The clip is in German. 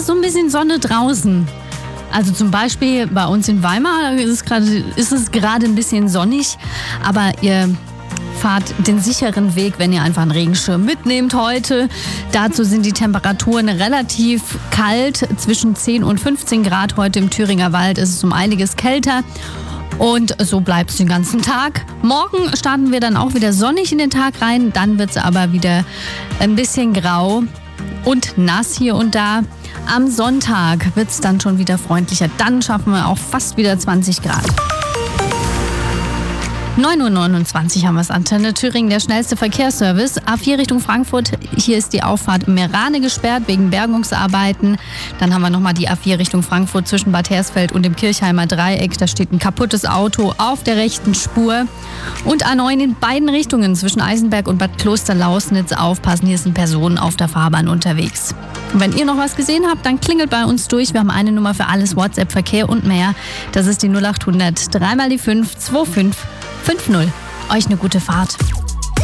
ist so ein bisschen Sonne draußen. Also zum Beispiel bei uns in Weimar ist es gerade ein bisschen sonnig, aber ihr fahrt den sicheren Weg, wenn ihr einfach einen Regenschirm mitnehmt heute. Dazu sind die Temperaturen relativ kalt, zwischen 10 und 15 Grad. Heute im Thüringer Wald ist es um einiges kälter. Und so bleibt es den ganzen Tag. Morgen starten wir dann auch wieder sonnig in den Tag rein. Dann wird es aber wieder ein bisschen grau und nass hier und da. Am Sonntag wird es dann schon wieder freundlicher. Dann schaffen wir auch fast wieder 20 Grad. 9:29 Uhr haben wir es. Antenne Thüringen, der schnellste Verkehrsservice. A4 Richtung Frankfurt. Hier ist die Auffahrt Merane gesperrt wegen Bergungsarbeiten. Dann haben wir nochmal die A4 Richtung Frankfurt zwischen Bad Hersfeld und dem Kirchheimer Dreieck. Da steht ein kaputtes Auto auf der rechten Spur. Und A9 in beiden Richtungen zwischen Eisenberg und Bad Klosterlausnitz. Aufpassen, hier sind Personen auf der Fahrbahn unterwegs. Und wenn ihr noch was gesehen habt, dann klingelt bei uns durch. Wir haben eine Nummer für alles, WhatsApp, Verkehr und mehr. Das ist die 0800 3 mal die 5 25 50. Euch eine gute Fahrt.